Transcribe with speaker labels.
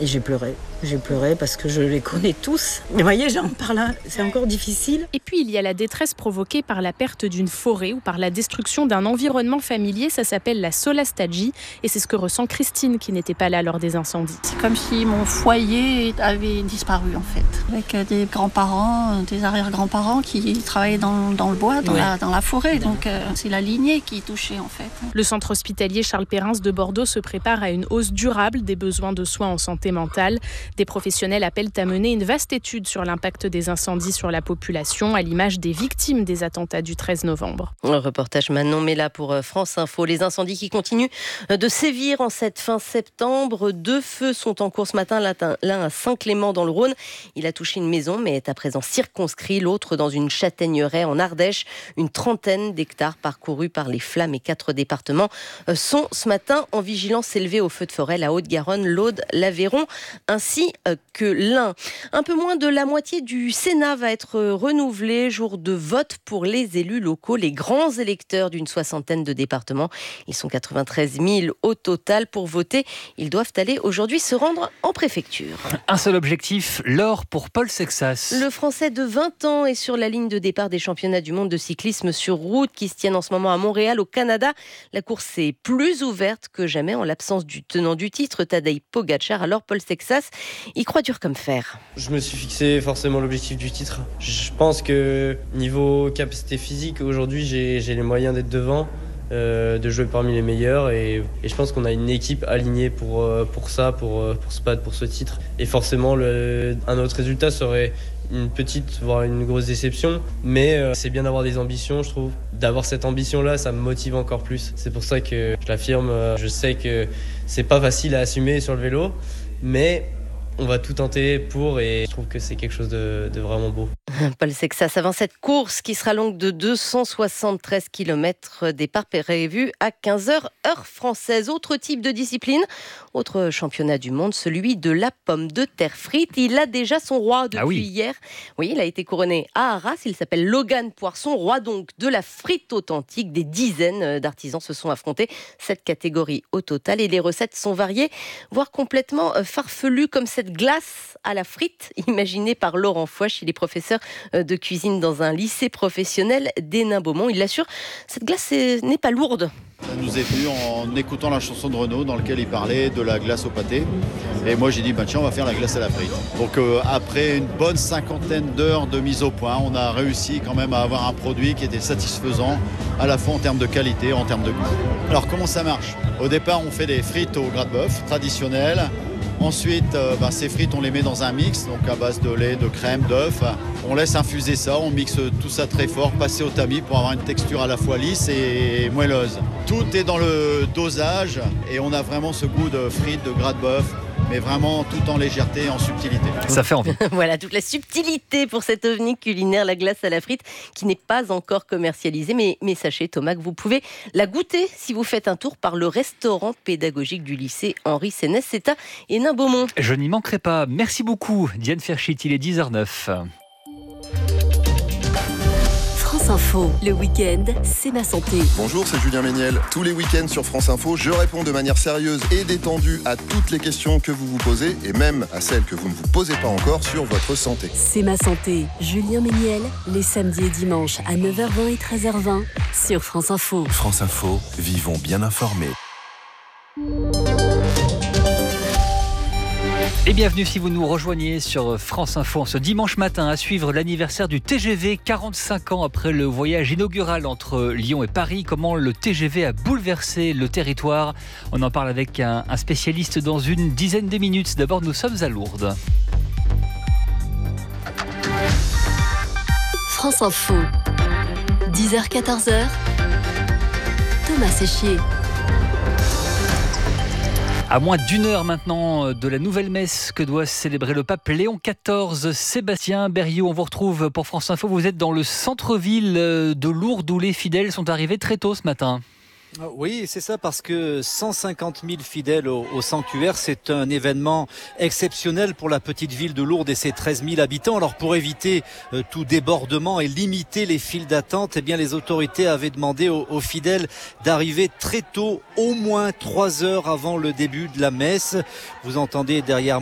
Speaker 1: Et j'ai pleuré parce que je les connais tous. Mais vous voyez, j'en parle, c'est encore difficile.
Speaker 2: Et puis il y a la détresse provoquée par la perte d'une forêt ou par la destruction d'un environnement familier, ça s'appelle la solastalgie et c'est ce que ressent Christine qui n'était pas là lors des incendies.
Speaker 3: C'est comme si mon foyer avait disparu en fait, avec des grands-parents, des arrière-grands-parents qui travaillaient dans le bois, dans la forêt, donc c'est la lignée qui est touchée en fait.
Speaker 2: Le centre hospitalier Charles Perrins de Bordeaux se prépare à une hausse durable des besoins de soins en santé mentale. Des professionnels appellent à mener une vaste étude sur l'impact des incendies sur la population, à l'image des victimes des attentats du 13 novembre.
Speaker 4: Un reportage Manon Mella pour France Info. Les incendies qui continuent de sévir en cette fin septembre. 2 feux sont en cours ce matin, l'un à Saint-Clément dans le Rhône. Il a touché une maison mais est à présent circonscrit. L'autre dans une châtaigneraie en Ardèche. Une trentaine d'hectares parcourus par les flammes et 4 départements sont ce matin en vigilance élevée aux feux de forêt. La Haute-Garonne, l'Aude, l'Aveyron ainsi que l'Ain. Un peu moins de la moitié du Sénat va être renouvelé. Jour de vote pour les élus locaux, les grands électeurs d'une 60aine de départements. Ils sont 93 000 au total pour voter. Ils doivent aller aujourd'hui se rendre en préfecture.
Speaker 5: Un seul objectif, l'or pour Paul Sexas.
Speaker 4: Le Français de 20 ans est sur la ligne de départ des championnats du monde de cyclisme sur route qui se tiennent en ce moment à Montréal, au Canada. La course est plus ouverte que jamais en l'absence du tenant du titre, Tadej Pogačar. Alors Paul Sexas, il croit dur comme fer.
Speaker 6: Je me suis fixé forcément l'objectif du titre. Je pense que niveau capacité physique, aujourd'hui j'ai les moyens d'être devant, de jouer parmi les meilleurs et je pense qu'on a une équipe alignée pour se battre pour ce titre. Et forcément un autre résultat serait une petite, voire une grosse déception, mais c'est bien d'avoir des ambitions, je trouve. D'avoir cette ambition-là, ça me motive encore plus. C'est pour ça que je l'affirme, je sais que c'est pas facile à assumer sur le vélo, mais on va tout tenter pour et je trouve que c'est quelque chose de vraiment beau.
Speaker 4: Paul Sexas avant cette course qui sera longue de 273 km, départ prévu à 15h heure française. Autre type de discipline, autre championnat du monde, celui de la pomme de terre frite. Il a déjà son roi depuis hier. Oui, il a été couronné à Arras. Il s'appelle Logan Poisson, roi donc de la frite authentique. Des dizaines d'artisans se sont affrontés. 7 catégories au total et les recettes sont variées, voire complètement farfelues, comme cette glace à la frite imaginée par Laurent Fouache. Il est professeur de cuisine dans un lycée professionnel d'Hénin-Beaumont. Il l'assure, cette glace n'est pas lourde.
Speaker 7: Ça nous est venu en écoutant la chanson de Renaud dans laquelle il parlait de la glace au pâté. Et moi j'ai dit, tiens, on va faire la glace à la frite. Donc après une bonne 50aine d'heures de mise au point, on a réussi quand même à avoir un produit qui était satisfaisant, à la fois en termes de qualité, en termes de goût. Alors comment ça marche ? Au départ, on fait des frites au gras de bœuf traditionnelles. Ensuite, ces frites, on les met dans un mix, donc à base de lait, de crème, d'œufs. On laisse infuser ça, on mixe tout ça très fort, passer au tamis pour avoir une texture à la fois lisse et moelleuse. Tout est dans le dosage et on a vraiment ce goût de frites, de gras de bœuf, mais vraiment tout en légèreté et en subtilité.
Speaker 5: Ça fait envie.
Speaker 4: Voilà, toute la subtilité pour cet ovni culinaire, la glace à la frite, qui n'est pas encore commercialisée. Mais sachez, Thomas, que vous pouvez la goûter si vous faites un tour par le restaurant pédagogique du lycée Henri Sénès. C'est à Hénin-Beaumont.
Speaker 5: Je n'y manquerai pas. Merci beaucoup, Diane Ferchit. Il est 10h09.
Speaker 8: France Info, le week-end, c'est ma santé.
Speaker 9: Bonjour, c'est Julien Méniel. Tous les week-ends sur France Info, je réponds de manière sérieuse et détendue à toutes les questions que vous vous posez et même à celles que vous ne vous posez pas encore sur votre santé.
Speaker 8: C'est ma santé, Julien Méniel, les samedis et dimanches à 9h20 et 13h20 sur France Info.
Speaker 10: France Info, vivons bien informés.
Speaker 5: Et bienvenue si vous nous rejoignez sur France Info en ce dimanche matin à suivre l'anniversaire du TGV 45 ans après le voyage inaugural entre Lyon et Paris. Comment le TGV a bouleversé le territoire. On en parle avec un spécialiste dans une dizaine de minutes. D'abord, nous sommes à Lourdes.
Speaker 8: France Info, 10h-14h, Thomas Séchier.
Speaker 5: À moins d'1 heure maintenant de la nouvelle messe que doit célébrer le pape Léon XIV, Sébastien Berriot, on vous retrouve pour France Info. Vous êtes dans le centre-ville de Lourdes où les fidèles sont arrivés très tôt ce matin.
Speaker 11: Oui, c'est ça, parce que 150 000 fidèles au sanctuaire, c'est un événement exceptionnel pour la petite ville de Lourdes et ses 13 000 habitants. Alors pour éviter tout débordement et limiter les files d'attente, eh bien les autorités avaient demandé aux fidèles d'arriver très tôt, au moins 3 heures avant le début de la messe. Vous entendez derrière